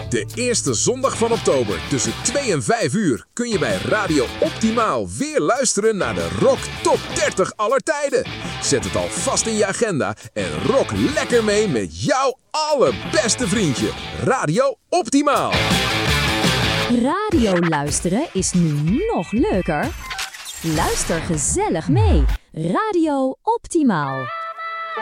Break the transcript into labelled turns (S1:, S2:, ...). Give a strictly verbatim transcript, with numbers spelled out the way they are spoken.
S1: De eerste zondag van oktober tussen twee en vijf uur kun je bij Radio Optimaal weer luisteren naar de Rock Top dertig aller tijden. Zet het al vast in je agenda en rock lekker mee met jouw allerbeste vriendje, Radio Optimaal.
S2: Radio luisteren is nu nog leuker. Luister gezellig mee. Radio Optimaal.